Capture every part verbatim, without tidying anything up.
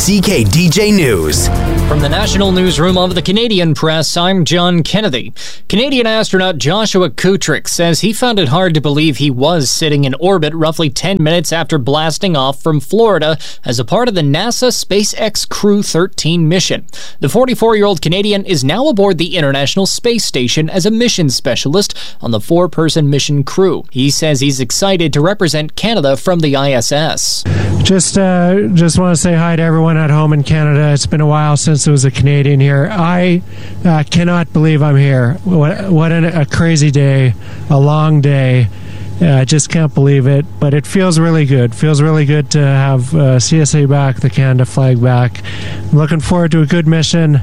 C K D J News. From the National Newsroom of the Canadian Press, I'm John Kennedy. Canadian astronaut Joshua Kutrick says he found it hard to believe he was sitting in orbit roughly ten minutes after blasting off from Florida as a part of the NASA SpaceX Crew thirteen mission. The forty-four-year-old Canadian is now aboard the International Space Station as a mission specialist on the four-person mission crew. He says he's excited to represent Canada from the I S S. Just, uh, just want to say hi to everyone at home in Canada. It's been a while since there was a Canadian here. I uh, cannot believe I'm here. What, what an, a crazy day, a long day. Uh, I just can't believe it, but it feels really good. Feels really good to have uh, C S A back, the Canada flag back. I'm looking forward to a good mission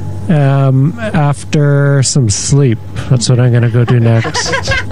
um, after some sleep. That's what I'm going to go do next.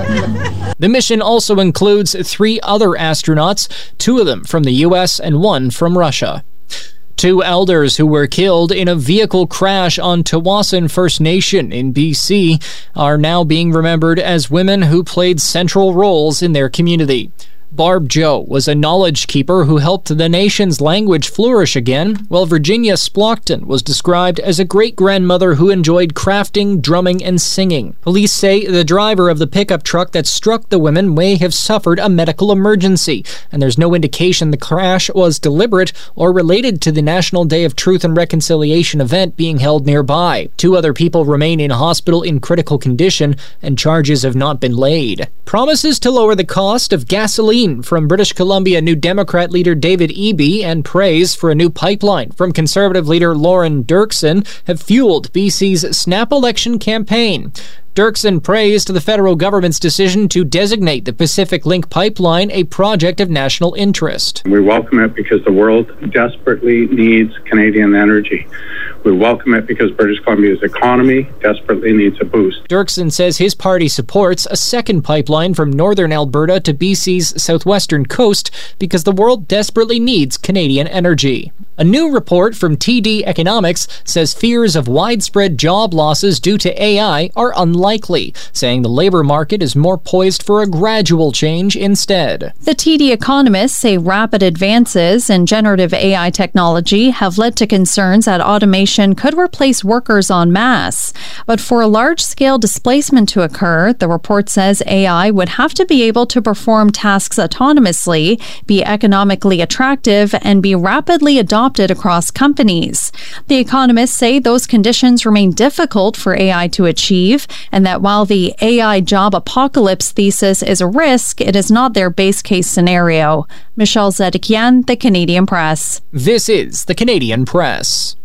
The mission also includes three other astronauts, two of them from the U S and one from Russia. Two elders who were killed in a vehicle crash on Tawasin First Nation in B C are now being remembered as women who played central roles in their community. Barb Joe was a knowledge keeper who helped the nation's language flourish again, while Virginia Splotton was described as a great-grandmother who enjoyed crafting, drumming, and singing. Police say the driver of the pickup truck that struck the women may have suffered a medical emergency, and there's no indication the crash was deliberate or related to the National Day of Truth and Reconciliation event being held nearby. Two other people remain in hospital in critical condition, and charges have not been laid. Promises to lower the cost of gasoline from British Columbia New Democrat leader David Eby and praise for a new pipeline from Conservative leader Lauren Dirksen have fueled B C's snap election campaign. Dirksen praised the federal government's decision to designate the Pacific Link pipeline a project of national interest. We welcome it because the world desperately needs Canadian energy. We welcome it because British Columbia's economy desperately needs a boost. Dirksen says his party supports a second pipeline from northern Alberta to B C's southwestern coast because the world desperately needs Canadian energy. A new report from T D Economics says fears of widespread job losses due to A I are unlikely, saying the labor market is more poised for a gradual change instead. The T D economists say rapid advances in generative A I technology have led to concerns that automation could replace workers en masse. But for a large-scale displacement to occur, the report says A I would have to be able to perform tasks autonomously, be economically attractive, and be rapidly adopted across companies. The economists say those conditions remain difficult for A I to achieve, and that while the A I job apocalypse thesis is a risk, it is not their base case scenario. Michelle Zedekian, The Canadian Press. This is The Canadian Press.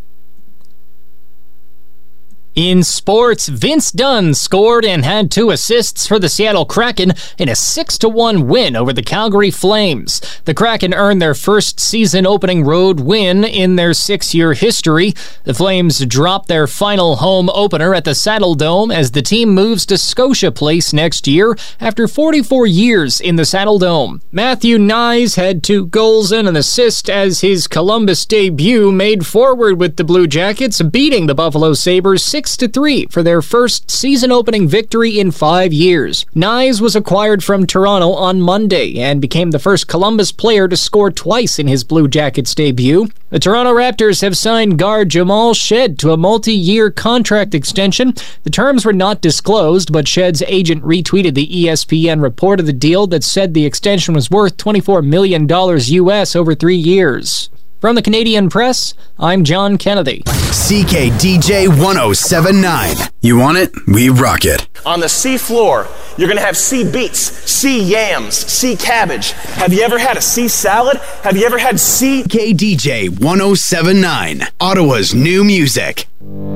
In sports, Vince Dunn scored and had two assists for the Seattle Kraken in a six to one win over the Calgary Flames. The Kraken earned their first season-opening road win in their six-year history. The Flames dropped their final home opener at the Saddle Dome as the team moves to Scotia Place next year after forty-four years in the Saddle Dome. Matthew Knies had two goals and an assist as his Columbus debut made forward with the Blue Jackets, beating the Buffalo Sabres six to three for their first season-opening victory in five years. Knies was acquired from Toronto on Monday and became the first Columbus player to score twice in his Blue Jackets debut. The Toronto Raptors have signed guard Jamal Shed to a multi-year contract extension. The terms were not disclosed, but Shed's agent retweeted the E S P N report of the deal that said the extension was worth twenty-four million dollars U S over three years. From the Canadian Press, I'm John Kennedy. C K D J one oh seven point nine. You want it? We rock it. On the sea floor, you're going to have sea beets, sea yams, sea cabbage. Have you ever had a sea salad? Have you ever had sea... C K D J one oh seven point nine. Ottawa's new music.